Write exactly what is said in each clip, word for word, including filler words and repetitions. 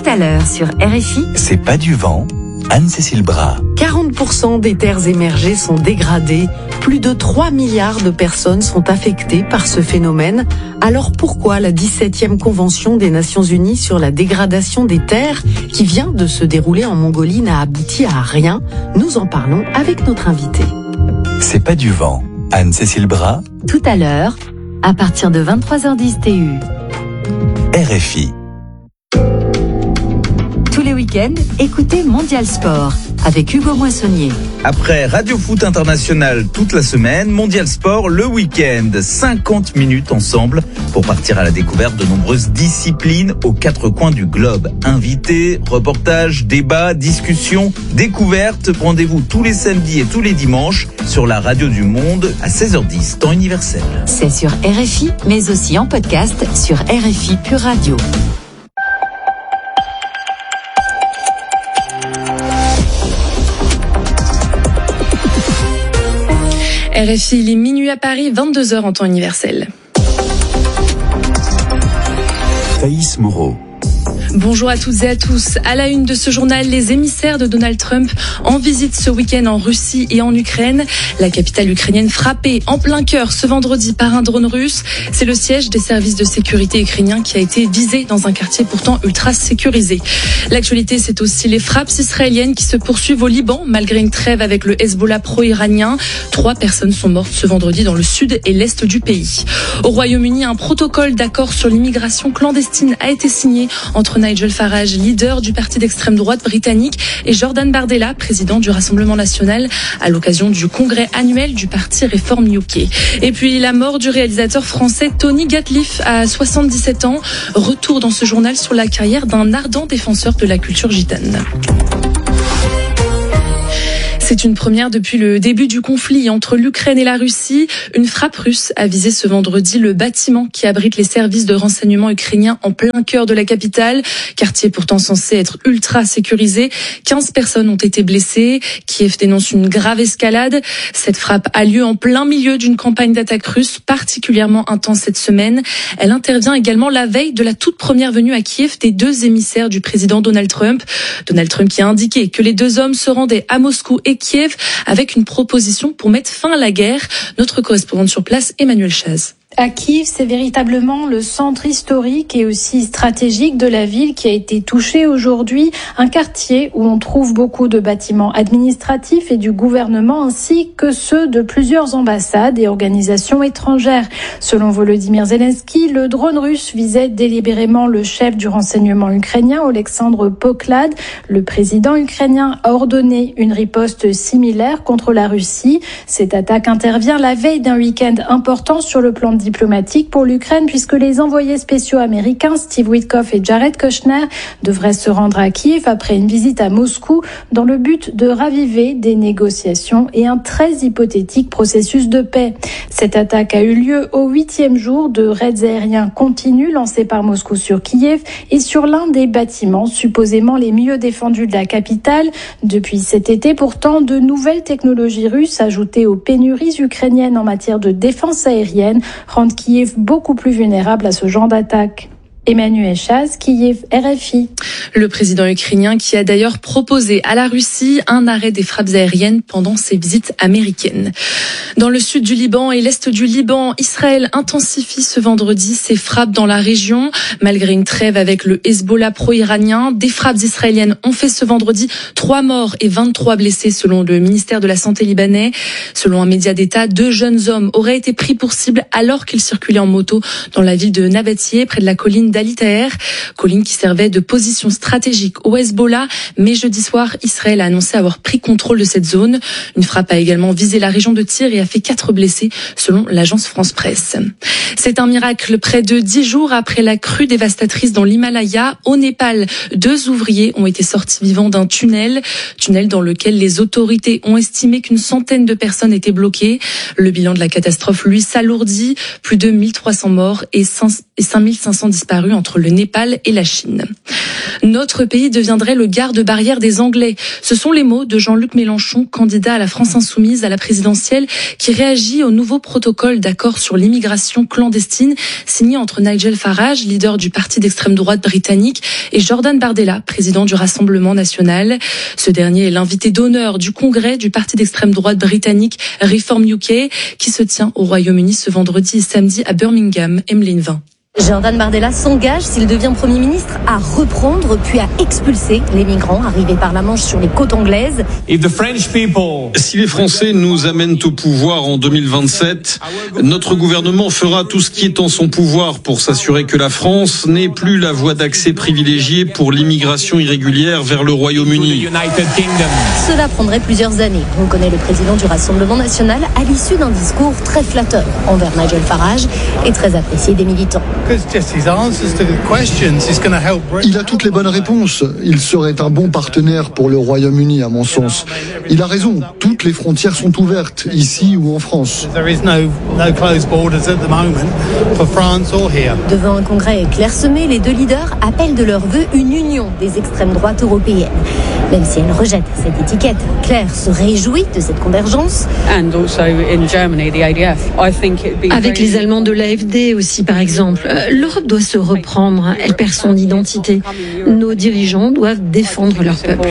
Tout à l'heure sur R F I. C'est pas du vent, Anne-Cécile Bras. quarante pour cent des terres émergées sont dégradées. Plus de trois milliards de personnes sont affectées par ce phénomène. Alors pourquoi la dix-septième Convention des Nations Unies sur la dégradation des terres, qui vient de se dérouler en Mongolie, n'a abouti à rien? Nous en parlons avec notre invité. C'est pas du vent, Anne-Cécile Bras. Tout à l'heure, à partir de vingt-trois heures dix T U. R F I. Tous les week-ends, écoutez Mondial Sport avec Hugo Moissonnier. Après Radio Foot International toute la semaine, Mondial Sport le week-end. cinquante minutes ensemble pour partir à la découverte de nombreuses disciplines aux quatre coins du globe. Invités, reportages, débats, discussions, découvertes. Rendez-vous tous les samedis et tous les dimanches sur la radio du monde à seize heures dix, temps universel. C'est sur R F I, mais aussi en podcast sur R F I Pure Radio. R F I, il est minuit à Paris, vingt-deux heures en temps universel. Thaïs Moreau. Bonjour à toutes et à tous. À la une de ce journal, les émissaires de Donald Trump en visite ce week-end en Russie et en Ukraine. La capitale ukrainienne frappée en plein cœur ce vendredi par un drone russe. C'est le siège des services de sécurité ukrainiens qui a été visé dans un quartier pourtant ultra sécurisé. L'actualité, c'est aussi les frappes israéliennes qui se poursuivent au Liban malgré une trêve avec le Hezbollah pro-iranien. Trois personnes sont mortes ce vendredi dans le sud et l'est du pays. Au Royaume-Uni, un protocole d'accord sur l'immigration clandestine a été signé entre Nigel Farage, leader du parti d'extrême droite britannique, et Jordan Bardella, président du Rassemblement national, à l'occasion du congrès annuel du parti Réforme U K. Et puis la mort du réalisateur français Tony Gatliff à soixante-dix-sept ans. Retour dans ce journal sur la carrière d'un ardent défenseur de la culture gitane. C'est une première depuis le début du conflit entre l'Ukraine et la Russie. Une frappe russe a visé ce vendredi le bâtiment qui abrite les services de renseignement ukrainiens en plein cœur de la capitale. Quartier pourtant censé être ultra sécurisé. quinze personnes ont été blessées. Kiev dénonce une grave escalade. Cette frappe a lieu en plein milieu d'une campagne d'attaque russe particulièrement intense cette semaine. Elle intervient également la veille de la toute première venue à Kiev des deux émissaires du président Donald Trump. Donald Trump qui a indiqué que les deux hommes se rendaient à Moscou et Kiev avec une proposition pour mettre fin à la guerre. Notre correspondante sur place, Emmanuel Chaz. À Kiev, c'est véritablement le centre historique et aussi stratégique de la ville qui a été touché aujourd'hui. Un quartier où on trouve beaucoup de bâtiments administratifs et du gouvernement ainsi que ceux de plusieurs ambassades et organisations étrangères. Selon Volodymyr Zelensky, le drone russe visait délibérément le chef du renseignement ukrainien, Oleksandr Poklad. Le président ukrainien a ordonné une riposte similaire contre la Russie. Cette attaque intervient la veille d'un week-end important sur le plan diplomatique pour l'Ukraine puisque les envoyés spéciaux américains Steve Witkoff et Jared Kushner devraient se rendre à Kiev après une visite à Moscou dans le but de raviver des négociations et un très hypothétique processus de paix. Cette attaque a eu lieu au huitième jour de raids aériens continus lancés par Moscou sur Kiev et sur l'un des bâtiments supposément les mieux défendus de la capitale. Depuis cet été, pourtant, de nouvelles technologies russes ajoutées aux pénuries ukrainiennes en matière de défense aérienne rendent Kiev beaucoup plus vulnérable à ce genre d'attaque. Emmanuel Chaz, Kiev, R F I. Le président ukrainien qui a d'ailleurs proposé à la Russie un arrêt des frappes aériennes pendant ses visites américaines. Dans le sud du Liban et l'est du Liban, Israël intensifie ce vendredi ses frappes dans la région. Malgré une trêve avec le Hezbollah pro-iranien, des frappes israéliennes ont fait ce vendredi trois morts et vingt-trois blessés selon le ministère de la Santé libanais. Selon un média d'État, deux jeunes hommes auraient été pris pour cible alors qu'ils circulaient en moto dans la ville de Nabatieh, près de la colline d'Ali Taher, colline qui servait de position stratégique au Hezbollah. Mais jeudi soir, Israël a annoncé avoir pris contrôle de cette zone. Une frappe a également visé la région de Tyr et a fait quatre blessés, selon l'agence France Presse. C'est un miracle. Près de dix jours après la crue dévastatrice dans l'Himalaya, au Népal, deux ouvriers ont été sortis vivants d'un tunnel, tunnel dans lequel les autorités ont estimé qu'une centaine de personnes étaient bloquées. Le bilan de la catastrophe, lui, s'alourdit. Plus de mille trois cents morts et cinq mille cinq cents disparus entre le Népal et la Chine. Notre pays deviendrait le garde-barrière des Anglais. Ce sont les mots de Jean-Luc Mélenchon, candidat à la France insoumise à la présidentielle, qui réagit au nouveau protocole d'accord sur l'immigration clandestine signé entre Nigel Farage, leader du parti d'extrême droite britannique, et Jordan Bardella, président du Rassemblement national. Ce dernier est l'invité d'honneur du congrès du parti d'extrême droite britannique Reform U K, qui se tient au Royaume-Uni ce vendredi et samedi à Birmingham. Emeline Vin. Jordan Bardella s'engage, s'il devient Premier ministre, à reprendre puis à expulser les migrants arrivés par la Manche sur les côtes anglaises. Si les Français nous amènent au pouvoir en deux mille vingt-sept, notre gouvernement fera tout ce qui est en son pouvoir pour s'assurer que la France n'est plus la voie d'accès privilégiée pour l'immigration irrégulière vers le Royaume-Uni. Cela prendrait plusieurs années, reconnaît le président du Rassemblement national à l'issue d'un discours très flatteur envers Nigel Farage et très apprécié des militants. Il a toutes les bonnes réponses. Il serait un bon partenaire pour le Royaume-Uni, à mon sens. Il a raison. Toutes les frontières sont ouvertes, ici ou en France. Devant un congrès clairsemé, les deux leaders appellent de leur vœu une union des extrêmes droites européennes. Même si elle rejette cette étiquette, Claire se réjouit de cette convergence. Avec les Allemands de l'A F D aussi, par exemple. L'Europe doit se reprendre, elle perd son identité. Nos dirigeants doivent défendre leur peuple.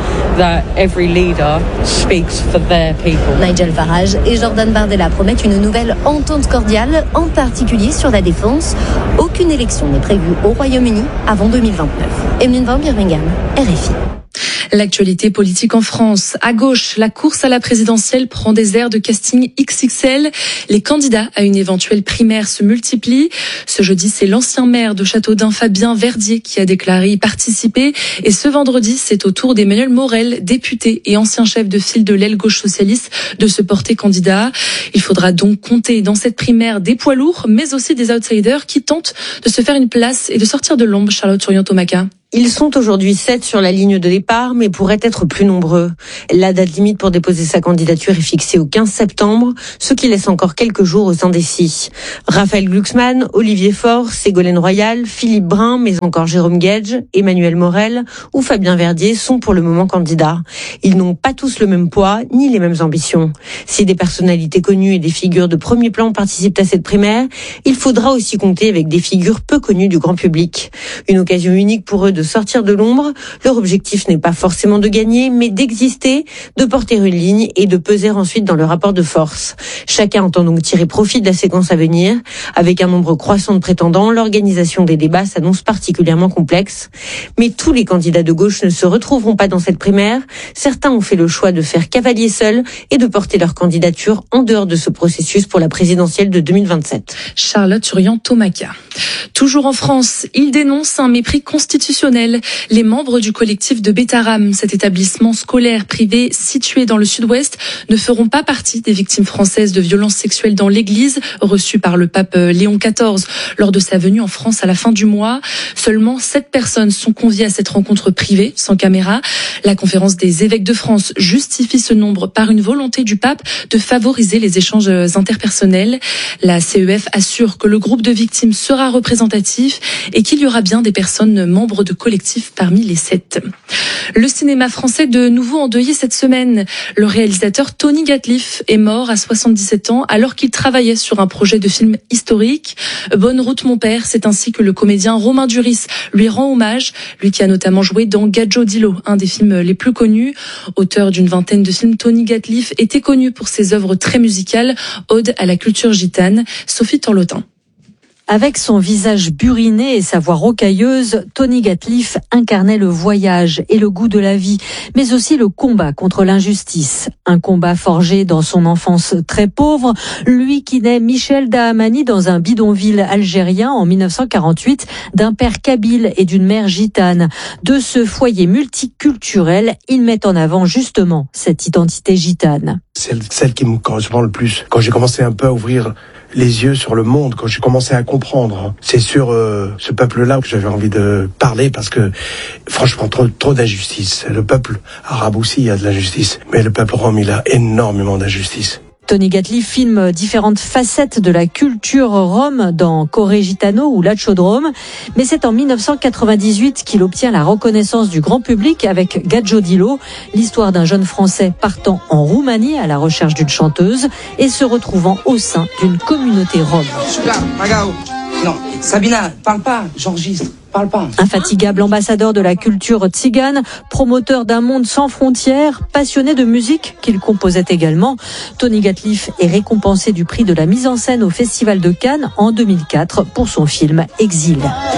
Nigel Farage et Jordan Bardella promettent une nouvelle entente cordiale, en particulier sur la défense. Aucune élection n'est prévue au Royaume-Uni avant deux mille vingt-neuf. Emeline Van, Birmingham, R F I. L'actualité politique en France. À gauche, la course à la présidentielle prend des airs de casting X X L. Les candidats à une éventuelle primaire se multiplient. Ce jeudi, c'est l'ancien maire de Châteaudun, Fabien Verdier, qui a déclaré y participer. Et ce vendredi, c'est au tour d'Emmanuel Morel, député et ancien chef de file de l'aile gauche socialiste, de se porter candidat. Il faudra donc compter dans cette primaire des poids lourds, mais aussi des outsiders qui tentent de se faire une place et de sortir de l'ombre. Charlotte Turian-Tomaca. Ils sont aujourd'hui sept sur la ligne de départ, mais pourraient être plus nombreux. La date limite pour déposer sa candidature est fixée au quinze septembre, ce qui laisse encore quelques jours aux indécis. Raphaël Glucksmann, Olivier Faure, Ségolène Royal, Philippe Brun, mais encore Jérôme Guedj, Emmanuel Morel ou Fabien Verdier sont pour le moment candidats. Ils n'ont pas tous le même poids, ni les mêmes ambitions. Si des personnalités connues et des figures de premier plan participent à cette primaire, il faudra aussi compter avec des figures peu connues du grand public. Une occasion unique pour eux de sortir de l'ombre. Leur objectif n'est pas forcément de gagner, mais d'exister, de porter une ligne et de peser ensuite dans le rapport de force. Chacun entend donc tirer profit de la séquence à venir. Avec un nombre croissant de prétendants, l'organisation des débats s'annonce particulièrement complexe. Mais tous les candidats de gauche ne se retrouveront pas dans cette primaire. Certains ont fait le choix de faire cavalier seul et de porter leur candidature en dehors de ce processus pour la présidentielle de deux mille vingt-sept. Charlotte Turian-Tomaca. Toujours en France, il dénonce un mépris constitutionnel. Les membres du collectif de Bétaram, cet établissement scolaire privé situé dans le sud-ouest, ne feront pas partie des victimes françaises de violences sexuelles dans l'église, reçues par le pape Léon quatorze lors de sa venue en France à la fin du mois. Seulement sept personnes sont conviées à cette rencontre privée, sans caméra. La conférence des évêques de France justifie ce nombre par une volonté du pape de favoriser les échanges interpersonnels. La C E F assure que le groupe de victimes sera représentatif et qu'il y aura bien des personnes membres de collectif parmi les sept. Le cinéma français de nouveau endeuillé cette semaine. Le réalisateur Tony Gatliff est mort à soixante-dix-sept ans alors qu'il travaillait sur un projet de film historique. Bonne route mon père, c'est ainsi que le comédien Romain Duris lui rend hommage, lui qui a notamment joué dans Gadjo Dilo, un des films les plus connus. Auteur d'une vingtaine de films, Tony Gatliff était connu pour ses œuvres très musicales, Ode à la culture gitane. Sophie Torlotin. Avec son visage buriné et sa voix rocailleuse, Tony Gatliff incarnait le voyage et le goût de la vie, mais aussi le combat contre l'injustice. Un combat forgé dans son enfance très pauvre, lui qui naît Michel Dahamani dans un bidonville algérien en mille neuf cent quarante-huit, d'un père kabyle et d'une mère gitane. De ce foyer multiculturel, il met en avant justement cette identité gitane. C'est celle qui me correspond le plus. Quand j'ai commencé un peu à ouvrir les yeux sur le monde, quand j'ai commencé à comprendre, c'est sur euh, ce peuple-là que j'avais envie de parler, parce que franchement, trop, trop d'injustice. Le peuple arabe aussi, il y a de l'injustice, mais le peuple rome, il a énormément d'injustice. Tony Gatliff filme différentes facettes de la culture rome dans Corre Gitano ou Lachodrome, mais c'est en dix-neuf cent quatre-vingt-dix-huit qu'il obtient la reconnaissance du grand public avec Gaggiodilo, l'histoire d'un jeune Français partant en Roumanie à la recherche d'une chanteuse et se retrouvant au sein d'une communauté rome. Non, Sabina, parle pas, j'enregistre. Parle pas. Infatigable ambassadeur de la culture tzigane, promoteur d'un monde sans frontières, passionné de musique qu'il composait également, Tony Gatliff est récompensé du prix de la mise en scène au Festival de Cannes en deux mille quatre pour son film Exil.